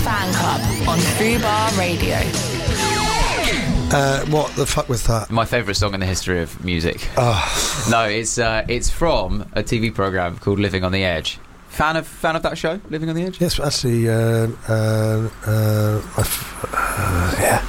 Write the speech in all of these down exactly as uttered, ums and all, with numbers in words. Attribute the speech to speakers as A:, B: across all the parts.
A: Fan Club on Fubar Radio.
B: Uh, what the fuck was that?
C: My favourite song in the history of music.
B: Oh.
C: No, it's uh, it's from a T V programme called Living on the Edge. Fan of fan of that show, Living on the Edge?
B: Yes, actually, uh, uh, uh, uh, yeah.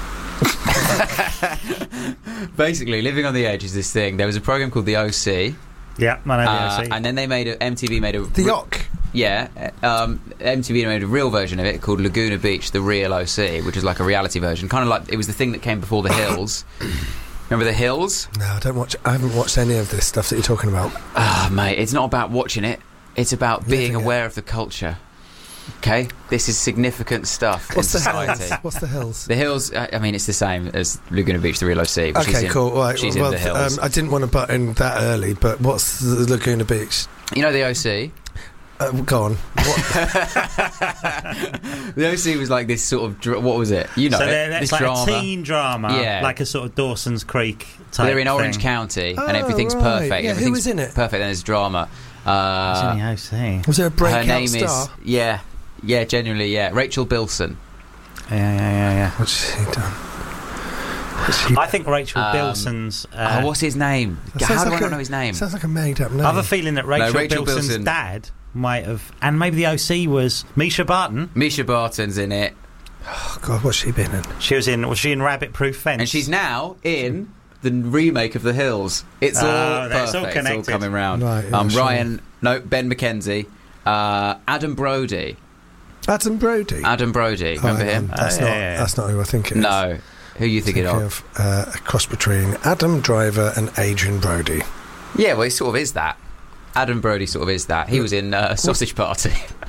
C: Basically, Living on the Edge is this thing. There was a programme called The O C.
D: Yeah, I know
C: uh,
D: the O C.
C: And then they made a, M T V made a...
B: The Yock.
C: Yeah, um, M T V made a real version of it called Laguna Beach, the real O C, which is like a reality version. Kind of like, it was the thing that came before The Hills. Remember The Hills?
B: No, I don't watch. I haven't watched any of this stuff that you're talking about.
C: Ah, oh, mate, it's not about watching it. It's about being
B: Living
C: aware
B: it.
C: of the culture. Okay, this is significant stuff
B: What's
C: in
B: the
C: society.
B: Hills? What's the Hills?
C: The Hills, I I mean, it's the same as Laguna Beach, the real O C. But she's
B: Okay,
C: in,
B: cool. Right,
C: she's
B: well,
C: in The Hills.
B: Um, I didn't want to butt in that early, but what's the Laguna Beach?
C: You know the O C?
B: Uh, go on. What?
C: The O C was like this sort of dr- what was it? You know,
D: so
C: it,
D: they're,
C: this
D: it's like
C: drama.
D: a teen drama,
C: Yeah.
D: like a sort of Dawson's Creek type.
C: They're in Orange
D: thing.
C: County,
B: Oh,
C: and everything's
B: right.
C: perfect.
B: Yeah, who
C: everything's
B: was in it?
C: Perfect, and there's drama. Uh,
D: It's in the O C.
B: Was there a breakout
C: her name
B: star?
C: is yeah, yeah, genuinely yeah, Rachel Bilson.
D: Yeah, yeah, yeah, yeah.
B: What's she done? What's she
D: I think Rachel
C: Um,
D: Bilson's. Uh,
C: oh, what's his name?
B: That
C: How
B: sounds
C: do
B: like
C: I not
B: a-
C: know his name?
B: Sounds like a made-up name.
D: I have a feeling that Rachel,
C: Rachel
D: Bilson's
C: Bilson.
D: dad might have, and maybe the O C was Misha Barton.
C: Misha Barton's in it,
B: Oh, God, what's she been in?
D: She was in. Was she in Rabbit Proof Fence?
C: and she's now in the remake of The Hills. It's
D: Oh,
C: all
D: that's
C: perfect.
D: all
C: it's
D: connected.
C: all coming round.
B: Right, yeah,
C: um,
B: sure.
C: Ryan, no, Ben McKenzie, uh, Adam Brody.
B: Adam Brody.
C: Adam Brody,
B: Oh,
C: remember
B: hang
C: him?
B: on. That's
D: Oh,
B: not.
D: yeah, yeah.
B: That's not who I think it is.
C: No, who are you thinking,
B: Thinking
C: of?
B: of uh, a cross between Adam Driver and Adrian Brody.
C: Yeah, well, he sort of is that. Adam Brody sort of is that. He was in uh, Sausage Party.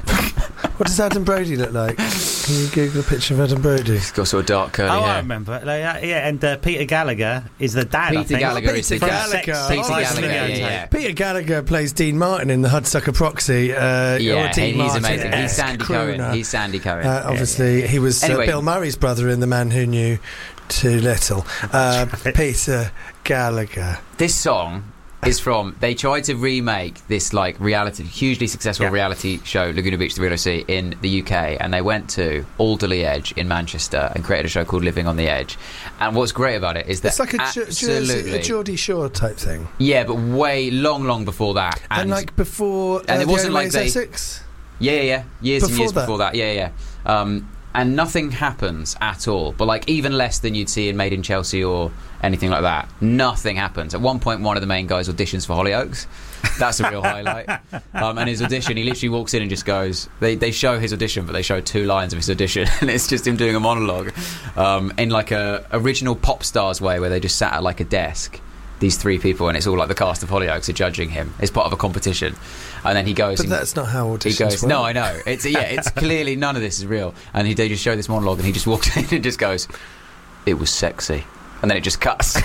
B: What does Adam Brody look like? Can you Google a picture of Adam Brody?
C: He's got sort of dark curly
D: Oh, I
C: hair.
D: remember. Like, uh, yeah, and uh, Peter Gallagher is the dad. I
C: Peter
D: think.
C: Gallagher
B: Oh,
C: is the
B: Peter
C: dad.
B: Gallagher.
C: Peter
B: Oh,
C: Gallagher,
B: yeah,
C: yeah, yeah.
B: Peter Gallagher plays Dean Martin in the Hudsucker Proxy. Uh,
C: Yeah,
B: or Dean
C: he's
B: Martin
C: amazing. He's
B: esque
C: Sandy
B: crooner.
C: Cohen. He's Sandy Cohen.
B: Uh, obviously, he was
C: Anyway.
B: uh, Bill Murray's brother in The Man Who Knew Too Little. Uh,
D: right.
B: Peter Gallagher.
C: This song is from, they tried to remake this like reality, hugely successful
D: Yeah.
C: reality show, Laguna Beach, the real O C, in the U K, and they went to Alderley Edge in Manchester and created a show called Living on the Edge. And what's great about it is that
B: It's like a, Ge-
C: absolutely,
B: Jersey, a Geordie Shore type thing.
C: yeah, but way long, long before that.
B: And,
C: And,
B: like before uh,
C: and it
B: The
C: wasn't
B: Only
C: like
B: Way is
C: they-
B: Essex?
C: yeah, yeah, yeah, years and
B: Before
C: years
B: that?
C: before that, yeah, yeah. Um, and nothing happens at all, but like even less than you'd see in Made in Chelsea or anything like that. Nothing happens. At one point, one of the main guys auditions for Hollyoaks. That's a real highlight. Um, and his audition, he literally walks in and just goes. They they show his audition, but they show two lines of his audition, and it's just him doing a monologue um, in like a original pop stars way, where they just sat at like a desk. These three people, and it's all like the cast of Hollyoaks are judging him. It's part of a competition, and then he goes.
B: But
C: and
B: that's not how auditions
C: he goes.
B: work.
C: No, I know. It's yeah. It's clearly none of this is real. And he they just show this monologue, and he just walks in and just goes, "It was sexy." And then it just cuts.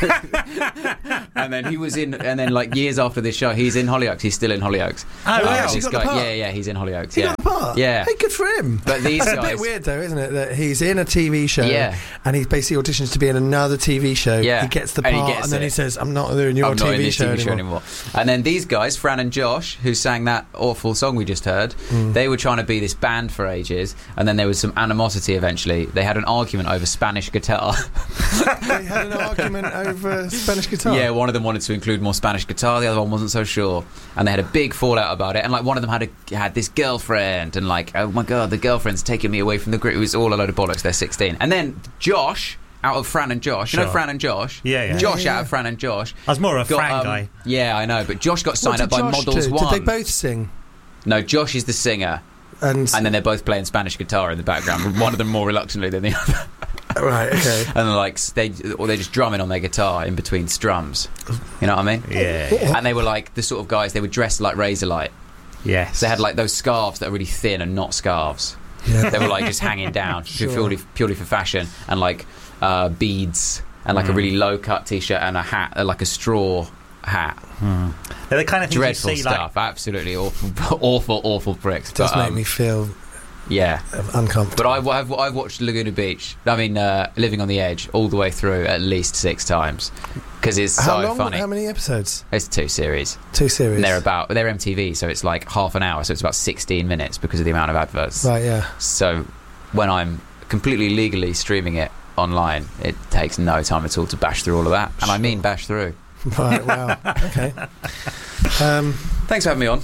C: And then he was in, and then like years after this show, he's in Hollyoaks. He's still in Hollyoaks.
D: Oh,
C: Uh,
D: wow.
B: He
C: this
B: got the
C: guy,
B: part?
C: yeah, yeah, he's in Hollyoaks.
B: He
C: yeah,
B: got the part?
C: yeah.
B: Hey, good for him.
C: But these
B: It's a
C: guys,
B: bit weird though, isn't it? That he's in a T V show,
C: Yeah.
B: and he basically auditions to be in another T V show.
C: Yeah.
B: He gets the
C: And
B: part,
C: he
B: and,
C: gets
B: then
C: it.
B: he says, "I'm not doing your
C: I'm
B: T
C: not
B: V,
C: in this
B: show,
C: T V show
B: anymore."
C: anymore. And then these guys, Fran and Josh, who sang that awful song we just heard,
B: Mm.
C: they were trying to be this band for ages, and then there was some animosity eventually. They had an argument over Spanish guitar.
B: They had an argument over Spanish guitar.
C: Yeah, one of them wanted to include more Spanish guitar, the other one wasn't so sure, and they had a big fallout about it. And like one of them had a, had this girlfriend, and like, oh my god, the girlfriend's taking me away from the group. It was all a load of bollocks. They're sixteen, and then Josh, out of Fran and Josh, you know
D: Sure.
C: Fran and Josh,
D: Yeah, yeah.
C: Josh
B: Yeah, yeah,
C: out of Fran and Josh.
D: I was more of a
C: got,
D: Fran
C: um,
D: guy.
C: Yeah, I know, but Josh got
B: What
C: signed
B: did
C: up by
B: Josh
C: Models
B: do?
C: One.
B: Did they both sing?
C: No, Josh is the singer,
B: And,
C: and then they're both playing Spanish guitar in the background. One of them more reluctantly than the other.
B: right, okay.
C: And they're like they or they're just drumming on their guitar in between strums. You know what I mean?
D: Yeah.
C: And they were like the sort of guys. They were dressed like Razorlight.
D: Yes.
C: So they had like those scarves that are really thin and not scarves.
B: Yeah.
C: They were like just hanging down
B: Sure.
C: purely purely for fashion, and like uh, beads and like a
D: Mm.
C: really low cut t-shirt and a hat, uh, like a straw hat.
D: Hmm. They're the kind of things
C: Dreadful
D: you see,
C: stuff. Absolutely awful, awful, awful pricks.
B: It does
C: But,
B: make
C: um,
B: me feel
C: yeah.
B: uncomfortable.
C: But I've, I've, I've watched Laguna Beach, I mean, uh, Living on the Edge, all the way through at least six times. Because it's
B: how
C: so
B: long?
C: funny.
B: How many episodes?
C: It's two series.
B: Two series.
C: And they're about, they're M T V, so it's like half an hour, so it's about sixteen minutes because of the amount of adverts.
B: Right, yeah.
C: So when I'm completely legally streaming it online, it takes no time at all to bash through all of that, and
B: Sure.
C: I mean bash through.
B: Right, wow. Okay. Um,
C: Thanks for having me on.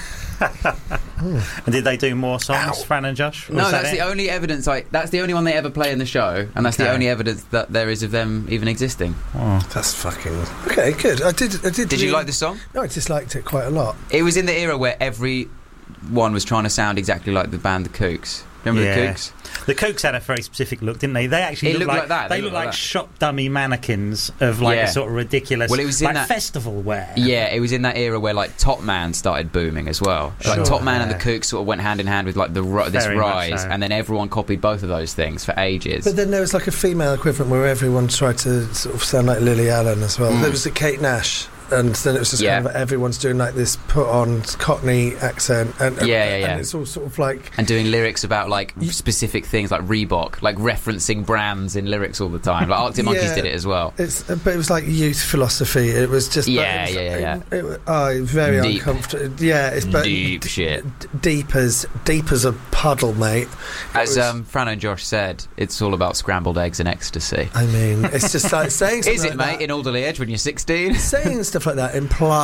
D: And did they do more songs,
B: Ow.
D: Fran and Josh? Or
C: No,
D: was that
C: that's
D: it?
C: the only evidence. I that's the only one they ever play in the show, and that's the
D: Okay.
C: only evidence that there is of them even existing.
D: Oh.
B: that's fucking... Okay, good. I did... I did
C: Did you
B: really-
C: like this song?
B: No, I disliked it quite a lot.
C: It was in the era where every one was trying to sound exactly like the band The Kooks. Remember
D: Yeah.
C: The Kooks?
D: The Kooks had a very specific look, didn't they? They actually
C: It
D: looked
C: looked
D: like,
C: like that.
D: They,
C: They
D: looked
C: looked
D: like
C: like that.
D: shop dummy mannequins of like
C: Yeah.
D: a sort of ridiculous,
C: Well, it was in
D: like
C: that-
D: festival wear.
C: Yeah, it was in that era where like Top Man started booming as well.
B: Sure.
C: Like Top Man and
B: Yeah.
C: the Kooks sort of went hand in hand with like the ri- this
D: Very much
C: rise,
D: so.
C: and then everyone copied both of those things for ages.
B: But then there was like a female equivalent where everyone tried to sort of sound like Lily Allen as well.
C: Mm.
B: There was a Kate Nash, and then it was just
C: Yeah.
B: kind of everyone's doing like this put on Cockney accent, and, and
C: Yeah, yeah, yeah.
B: and it's all sort of like
C: and doing lyrics about like
B: Y-
C: specific things like Reebok, like referencing brands in lyrics all the time. Like Arctic Monkeys
B: Yeah.
C: did it as well.
B: it's, but it was like youth philosophy. It was just
C: Yeah,
B: it was,
C: yeah, yeah, yeah.
B: It, it, oh, it was very
C: Deep.
B: uncomfortable. Yeah, it's but
C: Deep shit.
B: d- deep as deep as a puddle, mate. It
C: As
B: was-
C: um, Fran and Josh said, it's all about scrambled eggs and ecstasy.
B: I mean, it's just like saying something
C: Is it,
B: like
C: mate,
B: that-
C: in Alderley Edge when you're sixteen?
B: saying stuff like that implies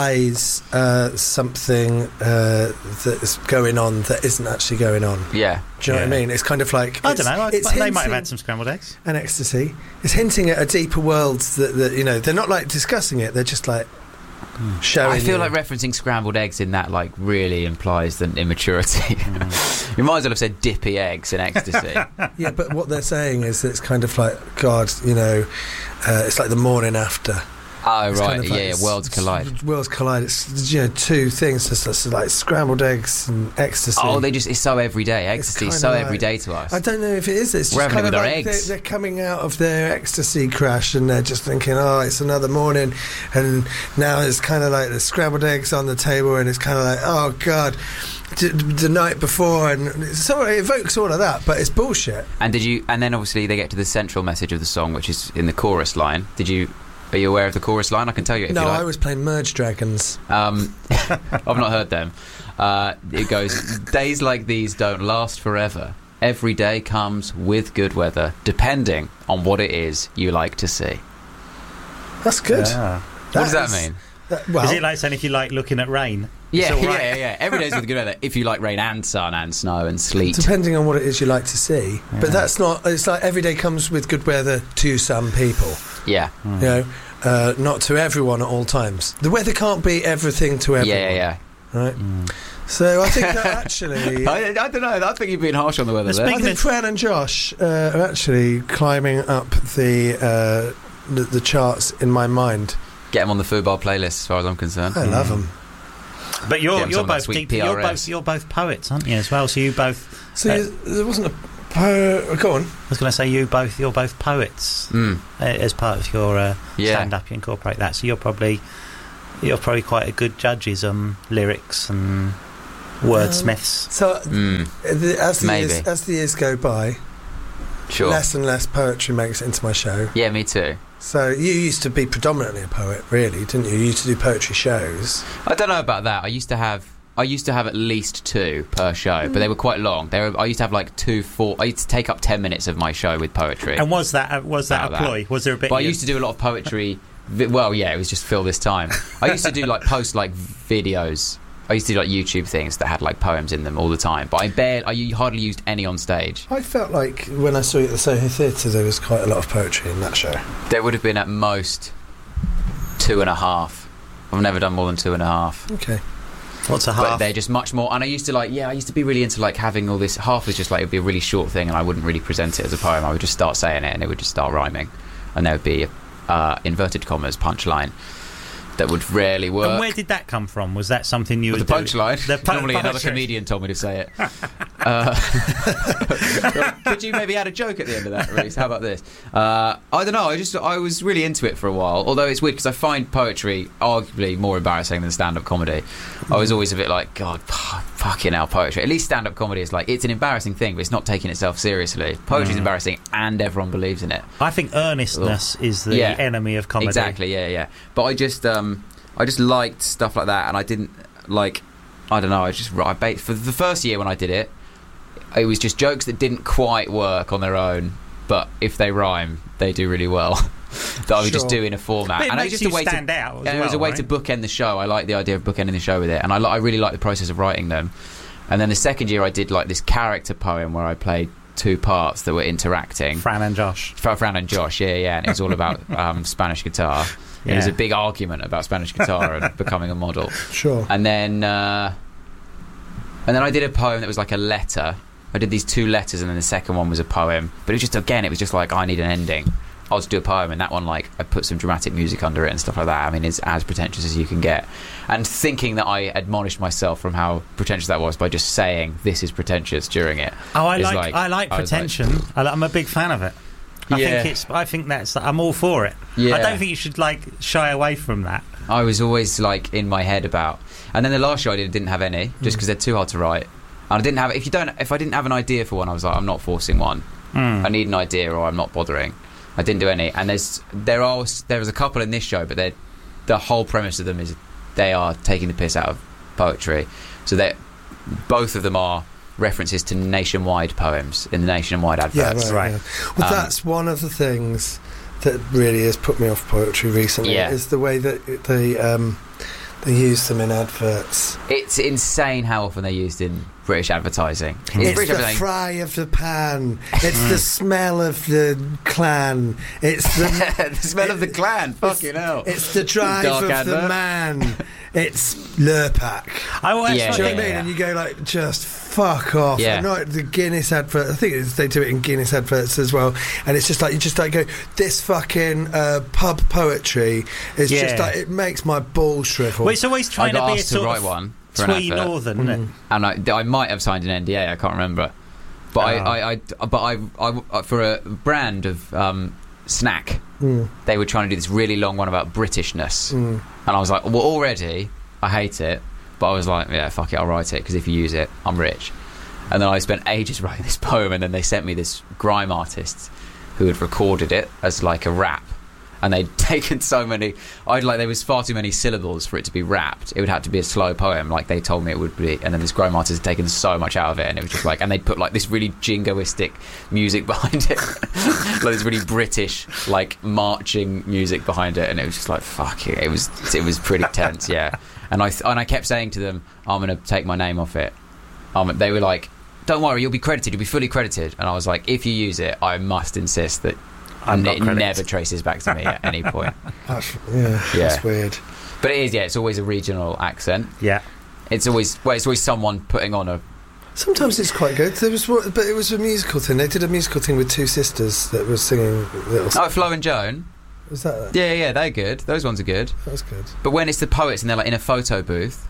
B: uh, something uh, that's going on that isn't actually going on.
C: Yeah.
B: Do you know what I
D: Yeah.
B: mean? It's kind of like
D: I
B: it's-
D: don't know. I,
B: It's
D: they might have
B: hinting-
D: had some scrambled eggs.
B: an ecstasy. It's hinting at a deeper world that, that you know. They're not like discussing it. They're just like showing.
C: I feel
B: you.
C: like referencing scrambled eggs in that like really implies an immaturity. You might as well have said dippy eggs and ecstasy.
B: yeah, but what they're saying is that it's kind of like God. You know, uh, it's like the morning after.
C: Oh
B: It's
C: right,
B: kind of like
C: yeah, yeah,
B: s-
C: worlds collide.
B: s- Worlds collide. It's you know two things. It's, it's like scrambled eggs and ecstasy.
C: Oh, they just—it's so everyday. Ecstasy is
B: kinda
C: so
B: like-
C: everyday to us.
B: I don't know if it is. It's just
C: We're having
B: kind
C: it
B: of
C: with our
B: like
C: eggs.
B: They're, they're coming out of their ecstasy crash and they're just thinking, oh, it's another morning, and now it's kind of like the scrambled eggs on the table, and it's kind of like, oh God, d- the night before, and so it evokes all of that, but it's bullshit.
C: And did you? And then obviously they get to the central message of the song, which is in the chorus line. Did you? Are you aware of the chorus line? I can tell you if
B: no,
C: you like.
B: I was playing Merge Dragons.
C: Um, I've not heard them. Uh, it goes, days like these don't last forever. Every day comes with good weather, depending on what it is you like to see.
B: That's good.
D: Yeah.
C: What does that
B: is-
C: mean?
B: that- well,
D: Is it like saying if you like looking at rain?
C: Yeah,
D: It's all
C: yeah,
D: right.
C: yeah, yeah. Every day's with good weather. If you like rain and sun and snow and sleet.
B: depending on what it is you like to see,
D: Yeah.
B: but that's not. It's like every day comes with good weather to some people.
C: Yeah,
D: Hmm.
B: You know, uh, not to everyone at all times. The weather can't be everything to
C: yeah,
B: everyone.
C: yeah, yeah.
B: Right.
D: Mm.
B: So I think that actually,
C: I, I don't know. I think you've been harsh on the weather
D: Well,
C: there.
B: I
D: speaking
B: think Fran and Josh uh, are actually climbing up the, uh, the the charts in my mind.
C: Get them on the Fubar playlist, as far as I'm concerned.
B: I love them.
D: But you're
C: Get 'em
D: you're
C: some of that
D: both
C: sweet
D: deep,
C: P R S.
D: you're both you're both poets, aren't you? As well, so you both.
B: So
D: Uh,
B: you, there wasn't a po- go on.
D: I was going to say you both you're both poets
C: Mm.
D: uh, as part of your uh,
C: Yeah.
D: stand up. You incorporate that, so you're probably you're probably quite a good judges on lyrics and wordsmiths.
B: So
C: Mm.
B: uh, the, as the
C: Maybe.
B: years, as the years go by,
C: Sure.
B: less and less poetry makes it into my show.
C: Yeah, me too.
B: So you used to be predominantly a poet, really, didn't you? You used to do poetry shows.
C: I don't know about that. I used to have. I used to have at least two per show, but they were quite long. They were, I used to have like two, four. I used to take up ten minutes of my show with poetry.
D: And was that uh, was that a
C: About that.
D: ploy? Was there a bit?
C: But I
D: you-
C: used to do a lot of poetry. vi- Well, yeah, it was just fill this time. I used to do like post like videos. I used to do like YouTube things that had like poems in them all the time. But I barely, I hardly used any on stage.
B: I felt like when I saw you at the Soho Theatre, there was quite a lot of poetry in that show.
C: There would have been at most two and a half. I've never done more than two and a half.
B: Okay.
D: What's a
C: But
D: half?
C: they're just much more. And I used to like, yeah, I used to be really into like having all this. Half was just like, it'd be a really short thing and I wouldn't really present it as a poem. I would just start saying it and it would just start rhyming. And there would be a uh, inverted commas punchline that would rarely work.
D: And where did that come from? Was that something you
C: But
D: would
C: the
D: do?
C: punchline.
D: The po-
C: Normally another
D: poetry.
C: comedian told me to say it. uh, could you maybe add a joke at the end of that, Reece? How about this? Uh, I don't know. I just I was really into it for a while. Although it's weird because I find poetry arguably more embarrassing than stand-up comedy. I was always a bit like, God, fucking hell, poetry. At least stand-up comedy is like it's an embarrassing thing, but it's not taking itself seriously. Poetry's
D: Mm.
C: embarrassing, and everyone believes in it.
D: I think earnestness is the
C: Yeah.
D: enemy of comedy.
C: Exactly, yeah, yeah. But I just, um, I just liked stuff like that, and I didn't like, I don't know. I just I ba- for the first year when I did it, it was just jokes that didn't quite work on their own, but if they rhyme, they do really well. That I would
B: Sure.
C: just do in a format.
D: But it
C: and
D: makes
C: it was just
D: you
C: a way
D: stand
C: to,
D: out as
C: and it was
D: well,
C: a way
D: right?
C: to bookend the show. I like the idea of bookending the show with it, and I, li- I really like the process of writing them. And then the second year, I did like this character poem where I played two parts that were interacting.
D: Fran and Josh.
C: Fra- Fran and Josh, yeah, yeah, and it was all about um, Spanish guitar. It was
D: Yeah.
C: a big argument about Spanish guitar and becoming a model.
B: Sure.
C: And then, uh, and then I did a poem that was like a letter. I did these two letters, and then the second one was a poem. But it was just again, it was just like I need an ending. I'll just do a poem, and that one, like, I put some dramatic music under it and stuff like that. I mean, it's as pretentious as you can get. And thinking that I admonished myself from how pretentious that was by just saying this is pretentious during it.
D: Oh, I
C: is
D: like, I like
C: I was like-
D: pretension. I, I'm a big fan of it. I
C: Yeah.
D: think it's. I think that's. I'm all for it.
C: Yeah.
D: I don't think you should like shy away from that.
C: I was always like in my head about, and then the last show I did didn't have any,
D: Mm.
C: just because they're too hard to write. And I didn't have. If you don't, if I didn't have an idea for one, I was like, I'm not forcing one.
D: Mm.
C: I need an idea, or I'm not bothering. I didn't do any. And there's there are there was a couple in this show, but they the whole premise of them is they are taking the piss out of poetry. So they both of them are references to nationwide poems in the nationwide
B: Yeah,
C: adverts.
B: right.
D: Right.
B: yeah. Well,
C: Um,
B: that's one of the things that really has put me off poetry recently.
C: Yeah.
B: Is the way that they um, they use them in adverts.
C: It's insane how often they're used in British advertising.
B: It's
C: British
B: the
C: advertising.
B: fry of the pan. It's the smell of the clan. It's the
C: the smell of the clan. Fucking hell.
B: It's the drive
C: Dark
B: of
C: advert.
B: the man. It's Lurpak.
D: I watched.
C: Yeah,
B: Do you know
C: yeah,
B: what I mean?
C: yeah.
B: And you go like, just fuck off.
C: Yeah.
B: And like the Guinness advert, I think it's, they do it in Guinness adverts as well. And it's just like, you just like go, this fucking uh, pub poetry is
D: Yeah.
B: just like, it makes my balls shrivel.
D: Well, it's always
C: I
D: trying to
C: got
D: be a
C: asked to
D: sort
C: write
D: of
C: one for an
D: twee
C: advert.
D: northern, isn't it?
C: and I, I might have signed an N D A. I can't remember, but
D: Oh.
C: I, I, I, but I, I, for a brand of um, snack,
B: Mm,
C: they were trying to do this really long one about Britishness,
B: mm.
C: and I was like, well, already I hate it, but I was like, yeah, fuck it, I'll write it because if you use it, I'm rich. And then I spent ages writing this poem, and then they sent me this grime artist who had recorded it as like a rap. And they'd taken so many, I'd like there was far too many syllables for it to be rapped. It would have to be a slow poem, like they told me it would be. And then this grime artist had taken so much out of it, and it was just like, and they'd put like this really jingoistic music behind it, like this really British like marching music behind it, and it was just like fuck it. It was it was pretty tense, yeah. And I th- and I kept saying to them, I'm gonna take my name off it. Um, they were like, don't worry, you'll be credited, you'll be fully credited. And I was like, if you use it, I must insist that.
D: I'm
C: And
D: not
C: it
D: credited.
C: never traces back to me at any point.
B: That's, yeah,
C: Yeah.
B: that's weird.
C: But it is, yeah, it's always a regional accent.
D: Yeah.
C: It's always, well, it's always someone putting on a.
B: Sometimes it's quite good. There was, one- but it was a musical thing. They did a musical thing with two sisters that was singing little.
C: Oh, Flo and Joan.
B: Was that?
C: Yeah, yeah, they're good. Those ones are good.
B: That was good.
C: But when it's the poets and they're like in a photo booth,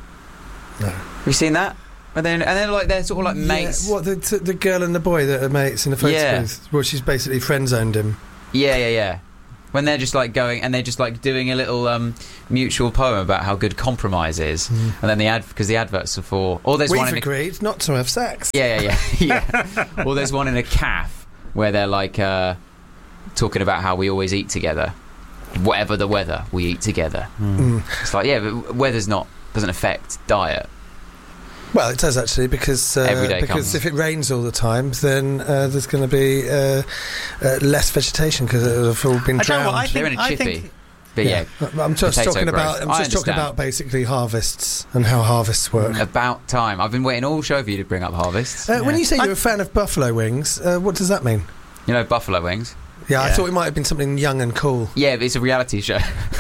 B: No.
C: have you seen that? And then, and then like they're sort of like mates.
B: Yeah, what the t- the girl and the boy that are mates in the photo
C: Yeah.
B: booth? Well, she's basically friend zoned him.
C: Yeah, yeah, yeah. When they're just like going and they're just like doing a little um, mutual poem about how good compromise is,
B: Mm.
C: and then the ad because the adverts are for. Or there's
B: We've
C: one in a,
B: agreed not to have sex.
C: Yeah, yeah, yeah. yeah. Or there's one in a calf where they're like uh, talking about how we always eat together. Whatever the weather, we eat together.
B: Mm.
C: It's like, yeah, but weather's not doesn't affect diet.
B: Well, it does actually, because uh,
C: Every day
B: because
C: comes.
B: if it rains all the time, then uh, there's going to be uh, uh, less vegetation because it will have all been
D: I don't know
B: drowned.
D: what I
C: They're in
D: think.
C: a
D: I
C: chippy.
D: think
C: But yeah,
B: I'm just
C: potato
B: talking about.
C: growth.
B: I'm
C: I
B: just talking
C: understand.
B: about basically harvests and how harvests work.
C: about time. I've been waiting all show for you to bring up harvests.
B: Uh, When
D: Yeah.
B: you say
D: I-
B: you're a fan of buffalo wings, uh, what does that mean?
C: You know, buffalo wings.
B: Yeah, I
D: Yeah.
B: thought it might have been something young and cool.
C: Yeah, but it's a reality show.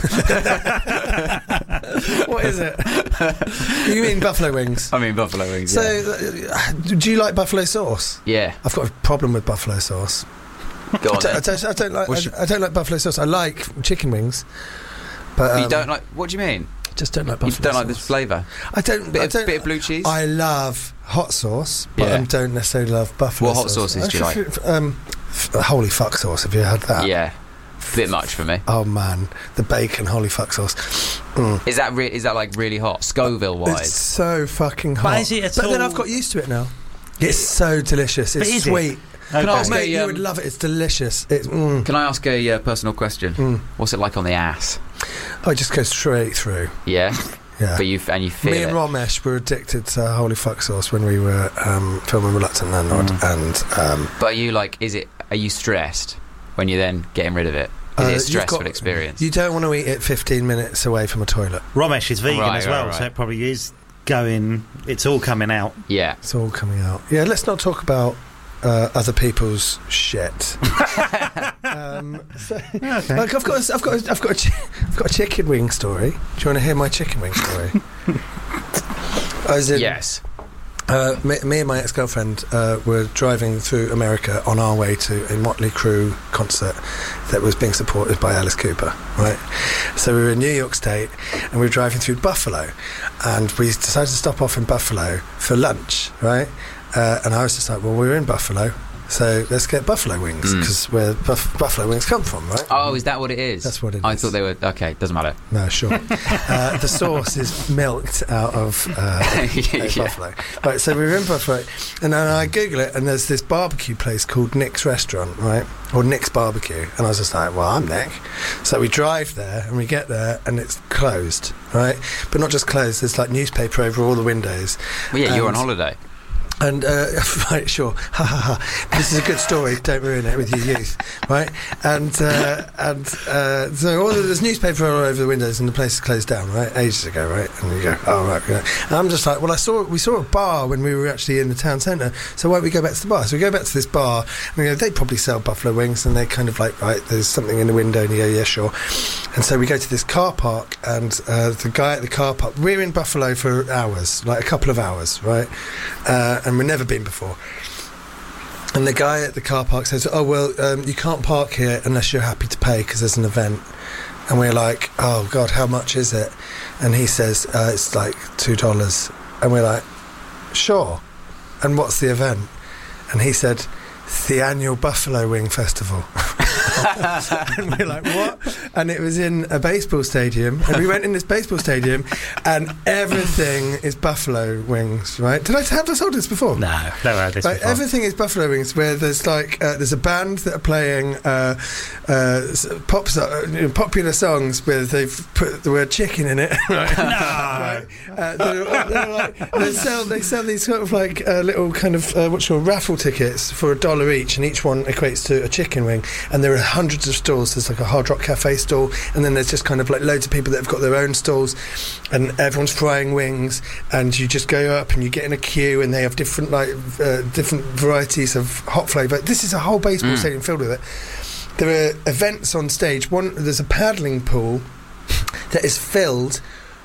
B: What is it? You mean buffalo wings?
C: I mean, buffalo wings.
B: So,
C: yeah.
B: uh, do you like buffalo sauce?
C: yeah.
B: I've got a problem with buffalo sauce.
C: Go
B: I
C: on.
B: don't, I
C: Then.
B: don't, I don't like.
C: What's
B: I, I don't like buffalo sauce. I like chicken wings, but um,
C: you don't like. What do you mean?
B: just don't like
C: You
B: buffalo
C: don't
B: sauce.
C: like this flavour?
B: I don't.
C: Bit
B: I
C: of,
B: don't
C: bit of blue cheese.
B: I love hot sauce, but
C: Yeah.
B: I don't necessarily love buffalo
C: What hot
B: sauce.
C: sauces do you
B: I f- Um, f- holy fuck sauce. Have you had that?
C: yeah, bit much for me.
B: Oh man, the bacon holy fuck sauce. Mm.
C: Is that re- is that like really hot? Scoville
B: It's
C: wise.
B: so fucking hot.
D: But is it at
B: But then
D: all-
B: I've got used to it now. It's so delicious.
D: But
B: It's
D: is it?
B: sweet.
C: Can I
B: Oh,
C: ask
B: mate,
C: a,
B: you
C: um,
B: would love it. It's delicious. It's, mm.
C: Can I ask a uh, personal question?
B: Mm.
C: What's it like on the ass?
B: Oh, it just goes straight through.
C: Yeah.
B: Yeah.
C: But you f- and you feel
B: Me
C: it.
B: and Ramesh were addicted to Holy Fuck Sauce when we were um, filming Reluctant Landlord,
D: Mm.
B: and um,
C: But are you like, is it? Are you stressed when you're then getting rid of it? Is
B: Uh,
C: it a
B: you've
C: stressful
B: got-
C: experience?
B: you don't want to eat it fifteen minutes away from a toilet.
D: Ramesh is vegan
C: Right,
D: as
C: right,
D: well,
C: right.
D: so it probably is going. It's all coming out.
C: Yeah.
B: It's all coming out. Yeah, let's not talk about uh, other people's shit. um, so,
D: Okay.
B: Like I've got, a, I've got, a, I've got, a chi- I've got a chicken wing story. Do you want to hear my chicken wing story? I was in,
C: Yes.
B: Uh, me, me and my ex-girlfriend uh, were driving through America on our way to a Motley Crue concert that was being supported by Alice Cooper, right? So we were in New York State and we were driving through Buffalo, and we decided to stop off in Buffalo for lunch, right? Uh, and I was just like, well, we were in Buffalo, so let's get buffalo wings,
C: Mm.
B: because where buff- buffalo wings come from, right?
C: Oh, is that what it is?
B: That's what it
C: I
B: is.
C: thought they were. Okay, doesn't matter.
B: No, sure. uh, the sauce is milked out of uh,
C: Yeah.
B: a buffalo. Right, so we were in Buffalo, and then I Google it, and there's this barbecue place called Nick's Restaurant, right? Or Nick's Barbecue. And I was just like, well, I'm Nick. So we drive there, and we get there, and it's closed, right? But not just closed, there's like newspaper over all the windows.
C: Well, yeah, you're on
B: And-
C: holiday.
B: And, uh, right, sure, ha ha ha. This is a good story, don't ruin it with your youth, right? And, uh, and uh, so all the, there's newspaper all over the windows, and the place is closed down, right? Ages ago, right? And you go, oh, right, yeah. And I'm just like, well, I saw, we saw a bar when we were actually in the town centre, so why don't we go back to the bar? So we go back to this bar, and we go, they probably sell buffalo wings, and they're kind of like, right, there's something in the window, and you go, yeah, sure. And so we go to this car park, and uh, the guy at the car park, we're in Buffalo for hours, like a couple of hours, right? Uh, and we've never been before. And the guy at the car park says, oh, well, um, you can't park here unless you're happy to pay because there's an event. And we're like, oh, God, how much is it? And he says, uh, it's like two dollars. And we're like, sure. And what's the event? And he said, it's the annual Buffalo Wing Festival. And we're like, what? And it was in a baseball stadium, and we went in this baseball stadium, and everything is buffalo wings, right? Did I have I told this before?
D: No, never had this
B: Like,
D: before.
B: everything is buffalo wings, where there's like uh, there's a band that are playing uh, uh, s- pop so- you know, popular songs where they've put the word chicken in it. Right? Right? Uh, they're, they're like, they sell they sell these sort of like uh, little kind of uh, what's called raffle tickets for a dollar each, and each one equates to a chicken wing. And there are hundreds of stalls. There's like a Hard Rock Cafe stall, and then there's just kind of like loads of people that have got their own stalls, and everyone's frying wings. And you just go up and you get in a queue, and they have different like uh, different varieties of hot flavour. This is a whole baseball
C: Mm.
B: stadium filled with it. There are events on stage. One, there's a paddling pool that is filled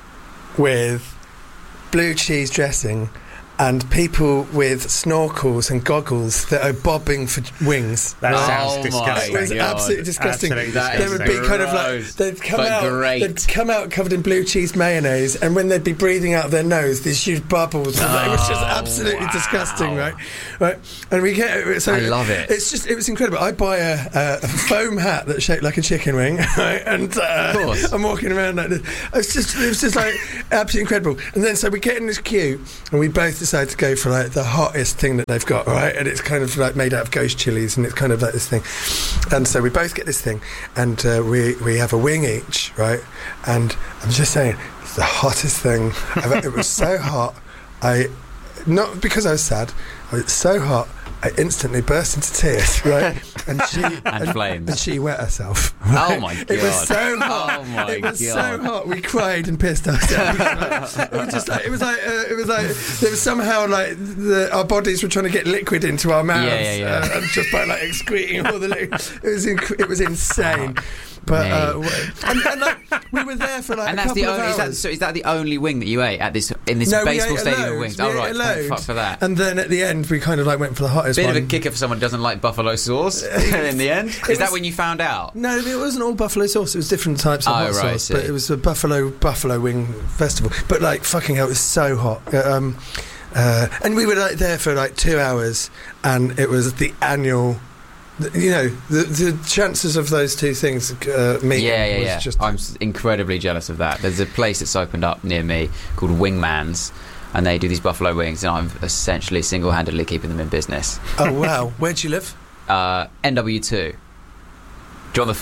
B: with blue cheese dressing and people with snorkels and goggles that are bobbing for wings.
D: That
C: Oh
D: sounds
C: my
D: disgusting.
B: It was
C: God.
B: absolutely disgusting.
D: Absolutely
C: That
B: There
C: is
B: would be kind of like
C: gross,
B: they'd come
C: but
B: out,
C: great.
B: they'd come out covered in blue cheese mayonnaise, and when they'd be breathing out their nose, these huge bubbles. it was just
C: Oh,
B: absolutely
C: wow.
B: disgusting, right? Right, and we get. So
C: I love it.
B: It's just it was incredible. I buy a, a, a foam hat that's shaped like a chicken wing, right? And uh,
C: Of course.
B: I'm walking around like this. It's just it was just like absolutely incredible. And then so we get in this queue, and we both decide to go for like the hottest thing that they've got, right? And it's kind of like made out of ghost chilies, and it's kind of like this thing. And so we both get this thing, and uh, we we have a wing each, right? And I'm just saying, it's the hottest thing. I've, it was so hot. I not because I was sad. It's so hot. I instantly burst into tears, right? And she
C: And flames.
B: and she wet herself.
C: Oh
B: right?
C: my
B: It was
C: God.
B: so hot.
C: Oh my
B: it was
C: God.
B: so hot. We cried and pissed ourselves. Right? It was just like it was like uh, it was like there was somehow like the, our bodies were trying to get liquid into our mouths,
C: Yeah, yeah, yeah.
B: Uh, and just by like excreting all the liquid. It was inc- it was insane. But uh,
C: Mate.
B: w- and, and like, we were there for like
C: And
B: a
C: that's
B: couple
C: the
B: of
C: only. Is that,
B: hours.
C: so is that the only wing that you ate at this in this
B: No, we
C: baseball
B: ate a
C: stadium
B: load.
C: of wings?
B: We
C: Oh
B: ate
C: right,
B: a
C: thank
B: load.
C: fuck for that.
B: And then at the end, we kind of like went for the hottest
C: Bit
B: one.
C: of a kicker for someone who doesn't like buffalo sauce. In the end, is
B: was-
C: that when you found out?
B: No, it wasn't all buffalo sauce. It was different types of
C: Oh,
B: hot
C: right,
B: sauce.
C: I see.
B: But it was a buffalo buffalo wing festival. But like fucking hell, it was so hot. Uh, Um, uh, and we were like there for like two hours, and it was the annual. You know, the the chances of those two things uh, meeting
C: Yeah, yeah,
B: was
C: yeah.
B: just
C: I'm s- incredibly jealous of that. There's a place that's opened up near me called Wingman's, and they do these buffalo wings, and I'm essentially single-handedly keeping them in business.
B: oh wow. Where do you live?
C: Uh, N W two. Do you want the full?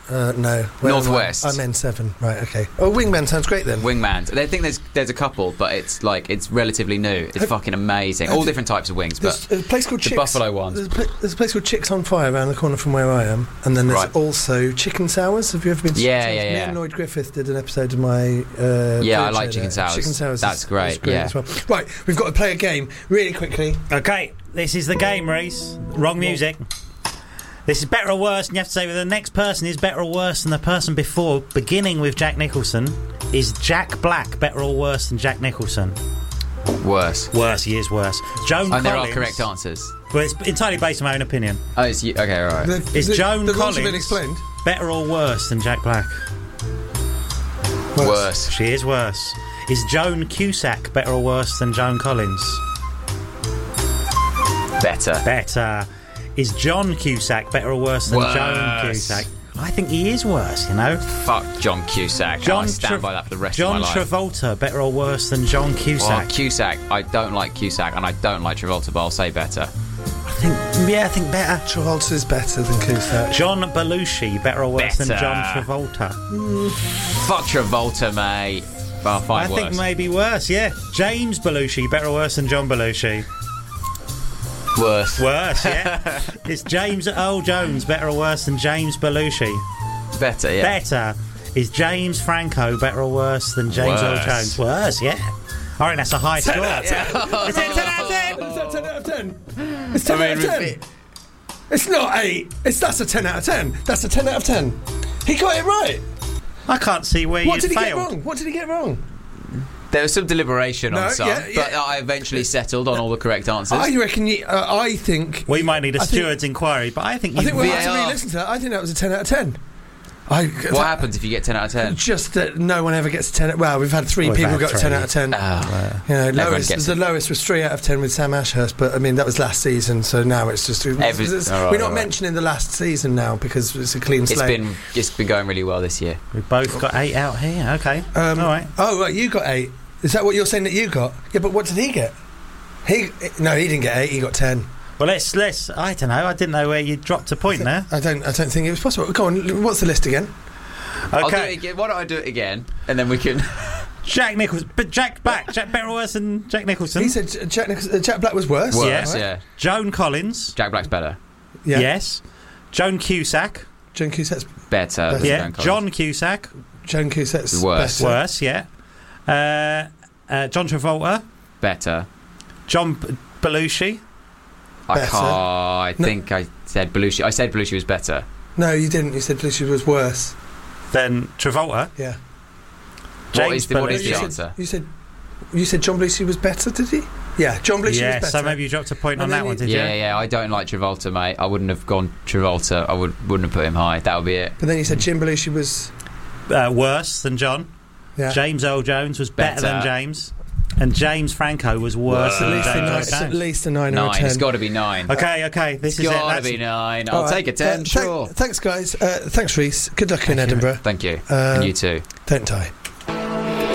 B: Uh, no. Where am I?
C: Northwest.
B: I'm N seven. Right, okay. Oh, Wingman sounds great then.
C: Wingman. I think there's there's a couple, but it's like it's relatively new. It's
B: Have-
C: fucking amazing.
B: have
C: All
B: you-
C: different types of wings, but
B: There's a place called
C: the
B: Chicks.
C: buffalo ones.
B: There's a, pla- there's a place called Chicks on Fire around the corner from where I am, and then there's
C: Right.
B: also Chicken Sours. Have you ever been to
C: Yeah,
B: Chicken
C: yeah,
B: Sours? Me
C: yeah.
B: and Lloyd Griffith did an episode of my. Uh,
C: Yeah, I
B: food
C: like
B: show
C: Chicken
B: there.
C: Sours.
B: Chicken Sours.
C: That's
B: is,
C: great,
B: is great
C: yeah.
B: as well. Right, we've got to play a game really quickly.
D: Okay, this is the game, Reese. Wrong music. This is better or worse, and you have to say whether the next person is better or worse than the person before, beginning with Jack Nicholson. Is Jack Black better or worse than Jack Nicholson?
C: worse.
D: Worse, he is worse. Joan
C: And there are
D: Collins.
C: correct answers.
D: Well, it's entirely based on my own opinion.
C: Oh, it's you. Okay, all right.
B: The,
D: Is
B: the,
D: Joan
B: the rules have been
D: Collins
B: explained.
D: better or worse than Jack Black?
C: Worse.
D: She is worse. Is Joan Cusack better or worse than Joan Collins?
C: Better.
D: Better. Is John Cusack better or worse than
C: Worse.
D: Joan Cusack? I think he is worse, you know.
C: Fuck John Cusack.
D: John
C: I stand
D: Tra-
C: by that for the rest
D: John
C: of my life.
D: Travolta better or worse than John
C: Well,
D: Cusack?
C: Cusack, I don't like Cusack, and I don't like Travolta, but I'll say better.
D: I think, yeah, I think better.
B: Travolta's better than Cusack.
D: John Belushi better or worse than
C: Better.
D: John Travolta?
C: Fuck Travolta, mate. Well,
D: I
C: fine,
D: think
C: worse.
D: maybe worse. Yeah, James Belushi better or worse than John Belushi?
C: Worse.
D: Worse, yeah. Is James Earl Jones better or worse than James Belushi?
C: Better, yeah.
D: Better. Is James Franco better or worse than James Earl
C: Worse.
D: Jones? Worse, yeah. All right, that's a high score.
B: Is it ten out of ten? Is that ten out of ten? It's ten
C: I
B: out
C: mean,
B: of ten.
C: with
B: It's not eight. It's that's a ten out of ten. That's a ten out of ten. He got it right.
D: I can't see where
B: What
D: you
B: did he
D: failed.
B: get wrong? What did he get wrong?
C: There was some deliberation
B: No,
C: on some,
B: yeah, yeah.
C: but I eventually settled on all the correct answers.
B: I reckon. You, uh, I think.
D: We might need a
B: I think-
D: steward's inquiry, but I think you.
B: I think we'll
C: V A
B: have to
C: R.
B: re-listen to that. I think that was a ten out of ten. I,
C: what happens if you get ten out of ten?
B: Just that no one ever gets a ten. Well, we've had three
D: We've
B: people
D: had
B: got
D: three.
B: ten out of ten.
C: Oh.
B: You know,
C: Everyone
B: lowest,
C: gets
B: the
C: it.
B: lowest was three out of ten with Sam Ashurst, but I mean that was last season, so now it's just
C: Every-
B: it's-
C: all right,
B: we're not
C: all right.
B: mentioning the last season now because it's a clean
C: It's
B: slate.
C: been it's been going really well this year.
D: We've both got eight out here. Okay.
B: Um,
D: All right.
B: Oh, right, you got eight. Is that what you're saying that you got? Yeah, but what did he get? He no, he didn't get eight. He got ten.
D: Well, let's let's. I don't know. I didn't know where you dropped a point there.
B: I don't. I don't think it was possible. Go on. What's the list again?
C: I'll do it
D: Okay.
C: again. Why don't I do it again? And then we can.
D: Jack Nicholson, but Jack Black, Jack better or worse than Jack Nicholson?
B: He said J- Jack, Nicholson, uh, Jack Black was worse.
C: Worse,
B: Right?
C: yeah.
D: Joan Collins.
C: Jack Black's better.
B: Yeah.
D: Yes. Joan Cusack.
B: Joan Cusack's
C: Better.
B: Better.
C: than
D: Yeah.
C: Joan Collins.
D: John Cusack.
B: Joan Cusack's
C: Worse.
B: better.
D: Worse. Yeah. Uh, uh, John Travolta.
C: Better.
D: John B- Belushi.
C: I
B: Better.
C: can't. I
B: No.
C: think I said Belushi. I said Belushi was better.
B: No, you didn't. You said Belushi was worse.
D: Then Travolta.
B: Yeah.
C: What
D: James
C: is the, what is
D: Belushi.
C: the
B: you
C: answer?
B: Said, you said you said John Belushi was better, did he? Yeah, John Belushi
D: Yeah.
B: was better.
D: So maybe you dropped a point
B: And
D: on
B: then
D: that
B: you-
D: one, did
C: Yeah,
D: you?
C: yeah. I don't like Travolta, mate. I wouldn't have gone Travolta. I would wouldn't have put him high. That would be it.
B: But then you said Jim Belushi was.
D: Uh, worse than John.
B: Yeah.
D: James Earl Jones was better,
C: Better.
D: than James. And James Franco was worse
B: It's
D: than
B: at least a
D: James
B: nine.
D: Earl
B: It's at
D: Jones.
B: least a nine, or a
C: Nine.
B: ten.
C: It's got to be nine.
D: Okay, okay. This
C: It's
D: is it.
C: got to
D: That's-
C: be nine.
B: All
C: I'll
B: right.
C: take a ten.
B: Uh, thank-
C: sure.
B: Thanks, guys. Uh, thanks, Reese. Good luck in Edinburgh.
C: Thank you.
B: Um,
C: and you too.
B: Don't die.